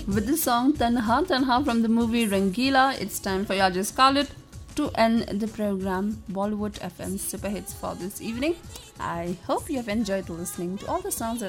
With the song Tanha Tanha from the movie Rangila, it's time for Yaja Scarlett to end the program Bollywood FM Super Hits for this evening. I hope you have enjoyed listening to all the songs that